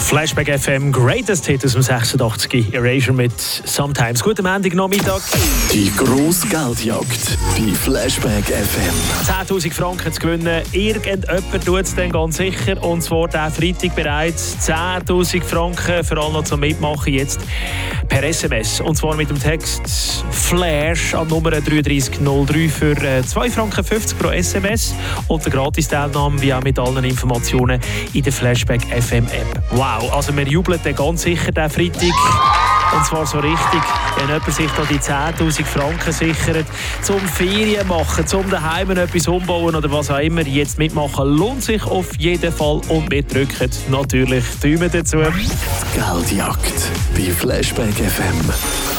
Flashback FM, Greatest Hit aus dem 86, Erasure mit Sometimes. Guten Montagnachmittag. Die grosse Geldjagd bei Flashback FM. 10'000 Franken zu gewinnen. Irgendjemand tut es dann ganz sicher. Und zwar diesen Freitag bereits 10'000 Franken für alle noch zum Mitmachen. Jetzt per SMS. Und zwar mit dem Text Flash an Nummer 3303 für 2,50 Franken pro SMS. Und eine Gratis-Teilnahme wie auch mit allen Informationen in der Flashback FM App. Wow, also wir jubeln dann ganz sicher diesen Freitag. Und zwar so richtig, wenn jemand sich da die 10'000 Franken sichert, zum Ferien machen, zum daheim etwas umbauen oder was auch immer, jetzt mitmachen, lohnt sich auf jeden Fall. Und wir drücken natürlich die Daumen dazu. Die Geldjagd bei Flashback FM.